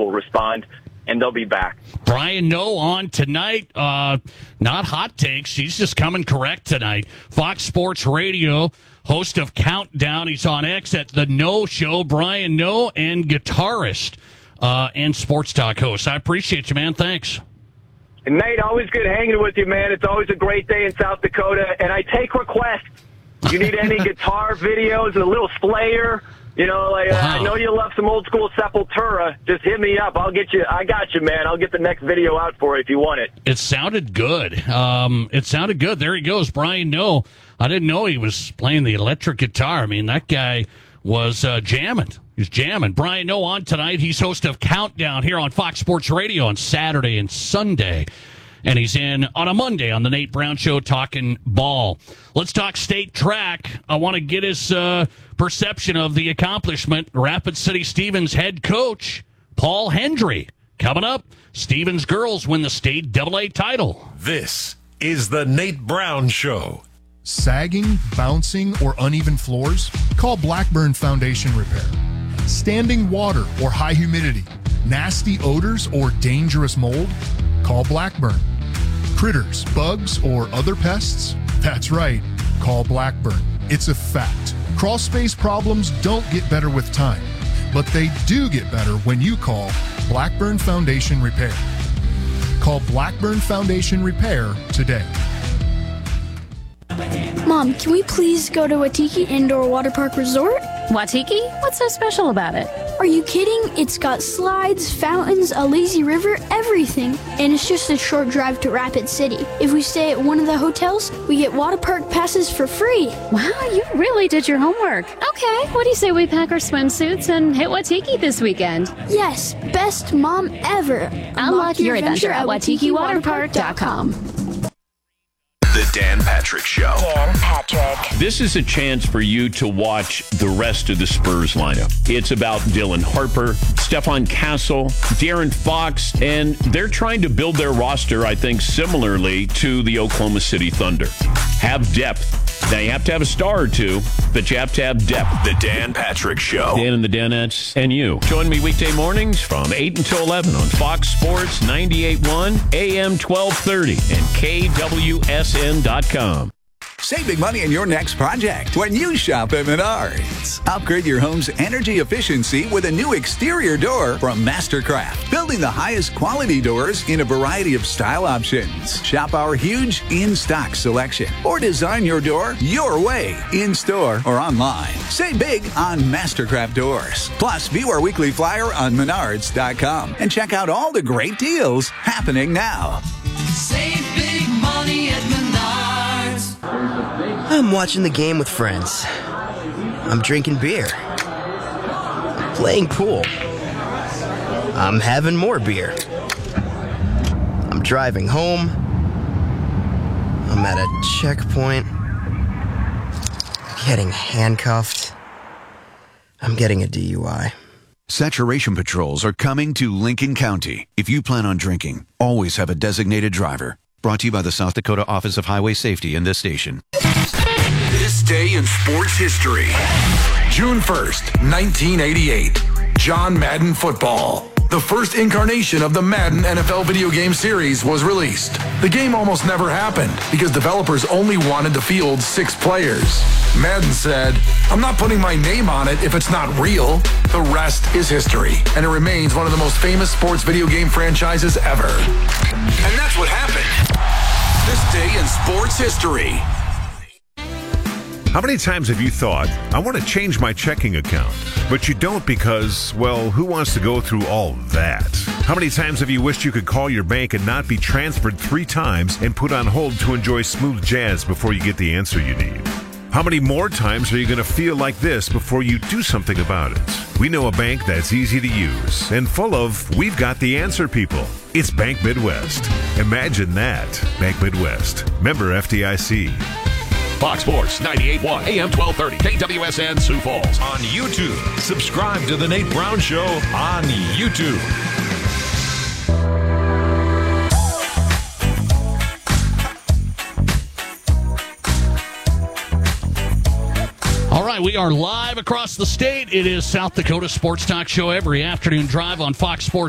will respond, and they'll be back. Brian Noe on tonight. Not hot takes. He's just coming correct tonight. Fox Sports Radio, host of Countdown. He's on X at The Noe Show. Brian Noe, and guitarist and sports talk host. I appreciate you, man. Thanks. And Nate, always good hanging with you, man. It's always a great day in South Dakota, and I take requests. You need any guitar videos, a little Slayer, wow. I know you love some old school Sepultura. Just hit me up. I got you, man. I'll get the next video out for it if you want it. It sounded good. There he goes, Brian Noe. I didn't know he was playing the electric guitar. I mean, that guy was jamming. He's jamming. Brian Noe on tonight. He's host of Countdown here on Fox Sports Radio on Saturday and Sunday. And he's in on a Monday on the Nate Brown Show talking ball. Let's talk state track. I want to get his perception of the accomplishment. Rapid City Stevens head coach Paul Hendry. Coming up, Stevens girls win the state AA title. This is the Nate Brown Show. Sagging, bouncing, or uneven floors? Call Blackburn Foundation Repair. Standing water or high humidity? Nasty odors or dangerous mold? Call Blackburn. Critters, bugs, or other pests? That's right. Call Blackburn. It's a fact. Crawl space problems don't get better with time, but they do get better when you call Blackburn Foundation Repair. Call Blackburn Foundation Repair today. Mom, can we please go to Waitiki Indoor Water Park Resort? Waitiki? What's so special about it? Are you kidding? It's got slides, fountains, a lazy river, everything. And it's just a short drive to Rapid City. If we stay at one of the hotels, we get water park passes for free. Wow, you really did your homework. Okay, what do you say we pack our swimsuits and hit Waitiki this weekend? Yes, best mom ever. Unlock your adventure at WaitikiWaterPark.com. The Dan Patrick Show. Dan Patrick. This is a chance for you to watch the rest of the Spurs lineup. It's about Dylan Harper, Stephon Castle, De'Aaron Fox, and they're trying to build their roster, I think, similarly to the Oklahoma City Thunder. Have depth. Now, you have to have a star or two, but you have to have depth. The Dan Patrick Show. Dan and the Danettes and you. Join me weekday mornings from 8 until 11 on Fox Sports 98.1, AM 1230, and KWSN.com. Save big money on your next project when you shop at Menards. Upgrade your home's energy efficiency with a new exterior door from Mastercraft. Building the highest quality doors in a variety of style options. Shop our huge in-stock selection. Or design your door your way, in-store or online. Save big on Mastercraft doors. Plus, view our weekly flyer on Menards.com and check out all the great deals happening now. Save big money at Menards. I'm watching the game with friends. I'm drinking beer. I'm playing pool. I'm having more beer. I'm driving home. I'm at a checkpoint. Getting handcuffed. I'm getting a DUI. Saturation patrols are coming to Lincoln County. If you plan on drinking, always have a designated driver. Brought to you by the South Dakota Office of Highway Safety and this station. This day in sports history. June 1st, 1988. John Madden Football. The first incarnation of the Madden NFL video game series was released. The game almost never happened because developers only wanted to field 6 players. Madden said, "I'm not putting my name on it if it's not real." The rest is history, and it remains one of the most famous sports video game franchises ever. And that's what happened. This day in sports history. How many times have you thought, I want to change my checking account, but you don't because, well, who wants to go through all that? How many times have you wished you could call your bank and not be transferred 3 times and put on hold to enjoy smooth jazz before you get the answer you need? How many more times are you going to feel like this before you do something about it? We know a bank that's easy to use and full of we've got the answer people. It's Bank Midwest. Imagine that. Bank Midwest. Member FDIC. Fox Sports 98.1 AM 1230 KWSN Sioux Falls on YouTube. Subscribe to the Nate Brown Show on YouTube. All right, we are live across the state. It is South Dakota Sports Talk Show every afternoon drive on Fox Sports